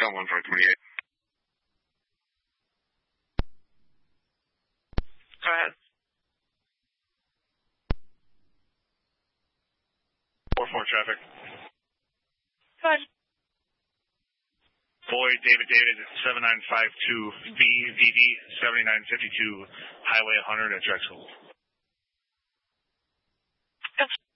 Cal 1528. Go ahead. 4-4 traffic. Go ahead. Boyd, David, 7952, VVD 7952, Highway 100 at Drexel. Yes.